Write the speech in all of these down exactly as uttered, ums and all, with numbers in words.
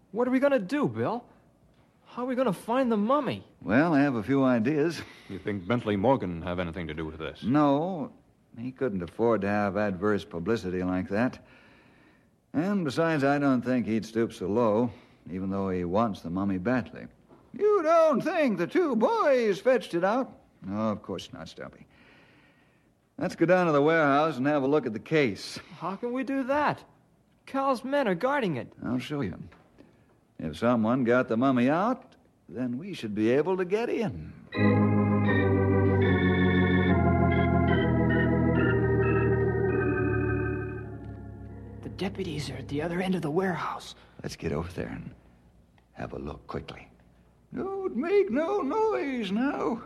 What are we going to do, Bill? How are we going to find the mummy? Well, I have a few ideas. You think Bentley Morgan have anything to do with this? No, he couldn't afford to have adverse publicity like that. And besides, I don't think he'd stoop so low, even though he wants the mummy badly. You don't think the two boys fetched it out? No, of course not, Stumpy. Let's go down to the warehouse and have a look at the case. How can we do that? Cal's men are guarding it. I'll show you. If someone got the mummy out, then we should be able to get in. The deputies are at the other end of the warehouse. Let's get over there and have a look quickly. Don't make no noise now.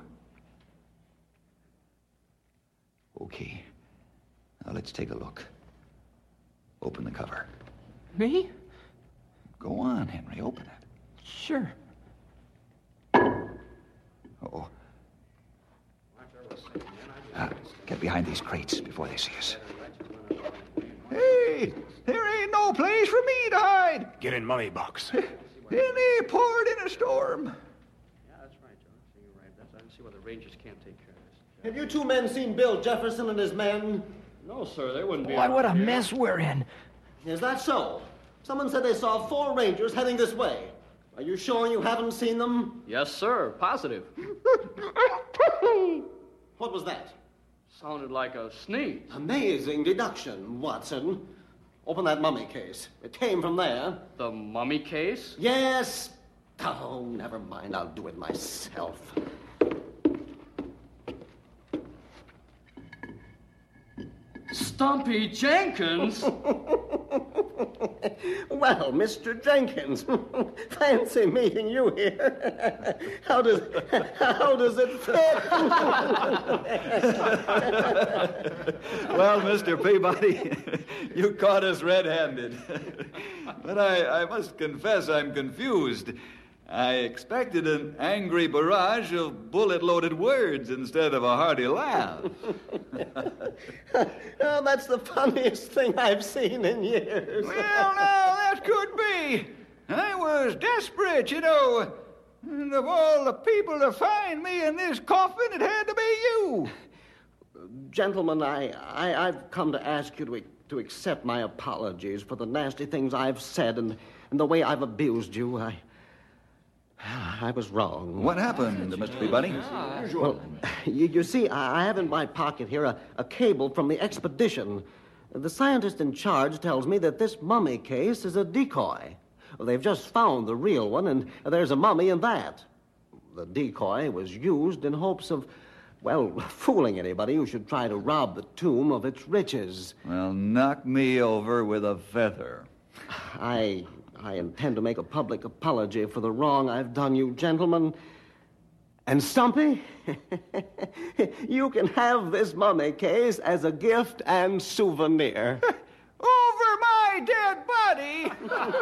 Okay. Now let's take a look. Open the cover. Me? Go on, Henry. Open it. Sure. Uh-oh. Uh, get behind these crates before they see us. Hey, there ain't no place for me to hide. Get in mummy box. Any port in a storm. Yeah, that's right, John. So you're right. That's, I don't see why the Rangers can't take care of this. Have you two men seen Bill Jefferson and his men? No, sir, they wouldn't be. Boy, what a here. mess we're in. Is that so? Someone said they saw four Rangers heading this way. Are you sure you haven't seen them? Yes, sir. Positive. What was that? Sounded like a sneeze. Amazing deduction, Watson. Open that mummy case. It came from there. The mummy case? Yes. Oh, never mind. I'll do it myself. Stumpy Jenkins? Well, Mister Jenkins, fancy meeting you here. How does how does it fit? Well, Mister Peabody, you caught us red-handed. But I, I must confess I'm confused. I expected an angry barrage of bullet-loaded words instead of a hearty laugh. Oh, that's the funniest thing I've seen in years. Well, now, that could be. I was desperate, you know. And of all the people to find me in this coffin, it had to be you. Gentlemen, I, I, I've come to ask you to, to accept my apologies for the nasty things I've said and, and the way I've abused you. I... I was wrong. What happened, Mister Peabody? Well, you, you see, I I have in my pocket here a, a cable from the expedition. The scientist in charge tells me that this mummy case is a decoy. Well, they've just found the real one, and there's a mummy in that. The decoy was used in hopes of, well, fooling anybody who should try to rob the tomb of its riches. Well, knock me over with a feather. I... I intend to make a public apology for the wrong I've done you, gentlemen. And Stumpy, you can have this mummy case as a gift and souvenir.